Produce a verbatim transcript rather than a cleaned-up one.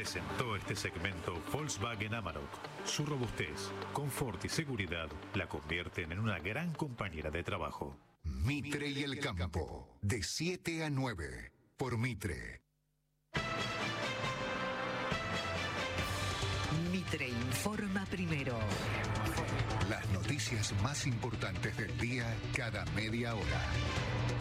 Presentó este segmento Volkswagen Amarok. Su robustez, confort y seguridad la convierten en una gran compañera de trabajo. Mitre y el campo, de siete a nueve, por Mitre. Mitre informa primero. Las noticias más importantes del día cada media hora.